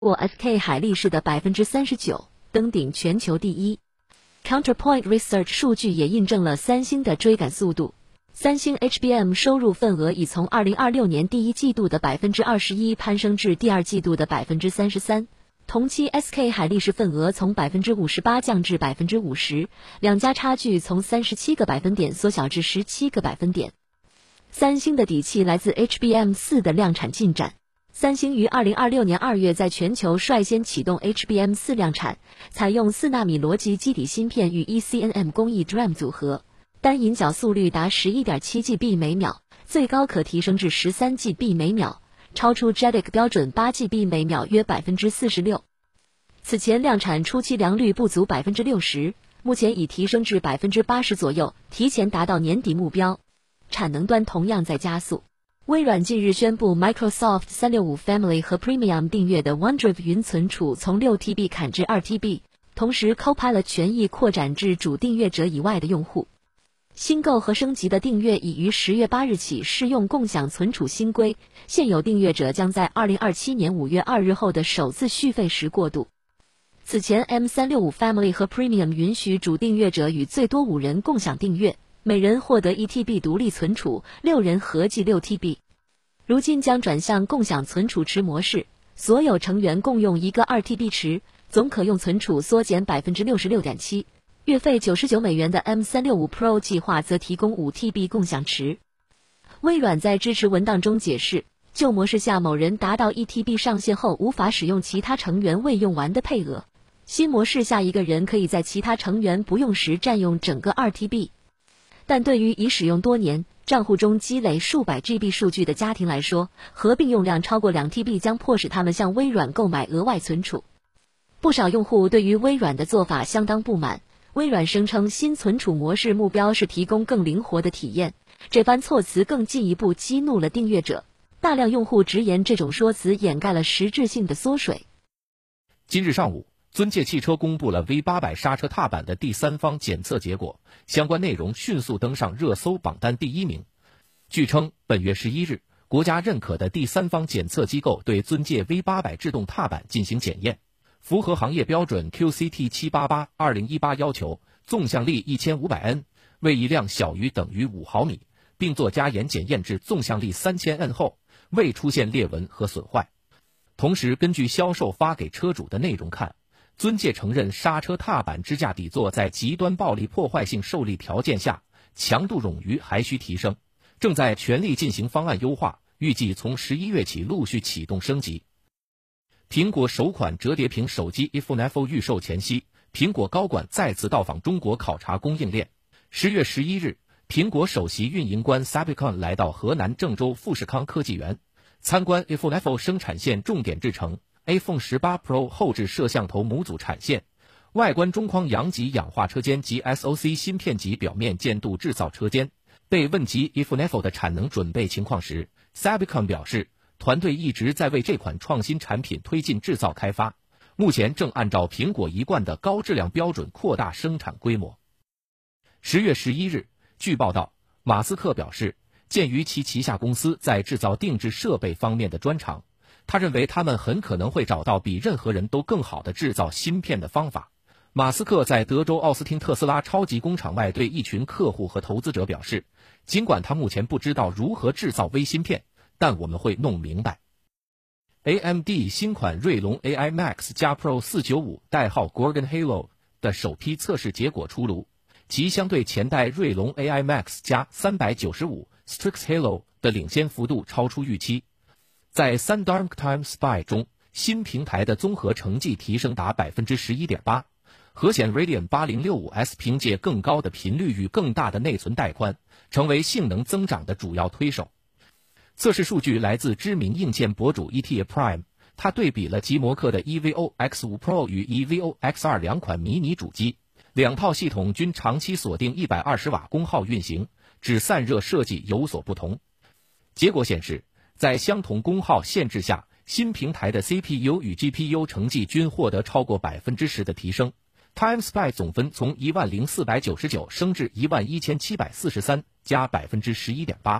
过 SK 海力士的 39%， 登顶全球第一。Counterpoint Research 数据也印证了三星的追赶速度。三星 HBM 收入份额已从2026年第一季度的 21% 攀升至第二季度的 33%， 同期 SK 海力士份额从 58% 降至 50%， 两家差距从37个百分点缩小至17个百分点。三星的底气来自 HBM4 的量产进展。三星于2026年2月在全球率先启动 HBM4 量产，采用4纳米逻辑基底芯片与 ECNM 工艺 DRAM 组合，单引脚速率达 11.7GB 每秒，最高可提升至 13GB 每秒，超出 JEDEC 标准 8GB 每秒约 46%。此前量产初期良率不足 60%， 目前已提升至 80% 左右，提前达到年底目标。产能端同样在加速。微软近日宣布 Microsoft 365 Family 和 Premium 订阅的 OneDrive 云存储从 6TB 砍至 2TB， 同时 Copilot 权益扩展至主订阅者以外的用户。新购和升级的订阅已于10月8日起适用共享存储新规，现有订阅者将在2027年5月2日后的首次续费时过渡。此前 M365 Family 和 Premium 允许主订阅者与最多5人共享订阅，每人获得 1TB 独立存储，6人合计 6TB。如今将转向共享存储池模式，所有成员共用一个 2TB 池，总可用存储缩减 66.7%。月费$99的 M365 Pro 计划则提供 5TB 共享池。微软在支持文档中解释，旧模式下某人达到 1TB 上限后无法使用其他成员未用完的配额，新模式下一个人可以在其他成员不用时占用整个 2TB。但对于已使用多年、账户中积累数百 GB 数据的家庭来说，合并用量超过 2TB 将迫使他们向微软购买额外存储。不少用户对于微软的做法相当不满。微软声称新存储模式目标是提供更灵活的体验，这番措辞更进一步激怒了订阅者。大量用户直言这种说辞掩盖了实质性的缩水。 今日上午，尊界汽车公布了 V800 刹车踏板的第三方检测结果，相关内容迅速登上热搜榜单第1名。据称，本月11日，国家认可的第三方检测机构对尊界 V800 制动踏板进行检验，符合行业标准 QCT 788-2018要求，纵向力 1500N， 为一辆小于等于5毫米，并做加盐检验至纵向力 3000N 后，未出现裂纹和损坏。同时，根据销售发给车主的内容看，尊界承认刹车踏板支架底座在极端暴力破坏性受力条件下，强度冗余还需提升，正在全力进行方案优化，预计从11月起陆续启动升级。苹果首款折叠屏手机 iPhone 预售前夕，苹果高管再次到访中国考察供应链。10月11日，苹果首席运营官 Sabicon 来到河南郑州富士康科技园，参观 iPhone 生产线重点制成 iPhone 18 Pro 后置摄像头模组产线，外观中框阳极氧化车间及 SoC 芯片级表面建镀制造车间。被问及 iPhone 的产能准备情况时， Sabicon 表示，团队一直在为这款创新产品推进制造开发，目前正按照苹果一贯的高质量标准扩大生产规模。10月11日，据报道，马斯克表示，鉴于其旗下公司在制造定制设备方面的专长，他认为他们很可能会找到比任何人都更好的制造芯片的方法。马斯克在德州奥斯汀特斯拉超级工厂外对一群客户和投资者表示，尽管他目前不知道如何制造微芯片，但我们会弄明白。AMD 新款锐龙 AI Max 加 Pro 495代号 Gorgon Halo 的首批测试结果出炉，其相对前代锐龙 AI Max 加395 Strix Halo 的领先幅度超出预期。在3DarkTime Spy 中，新平台的综合成绩提升达 11.8%， 核显 Radeon 8065S 凭借更高的频率与更大的内存带宽，成为性能增长的主要推手。测试数据来自知名硬件博主 ETA Prime， 他对比了吉摩克的 EVO X5 Pro 与 EVO X2 两款迷你主机，两套系统均长期锁定120瓦功耗运行，只散热设计有所不同。结果显示，在相同功耗限制下，新平台的 CPU 与 GPU 成绩均获得超过 10% 的提升。Time Spy 总分从10499升至11743，加 11.8%。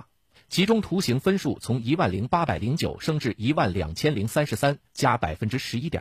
其中图形分数从10809升至12033，加11.2%。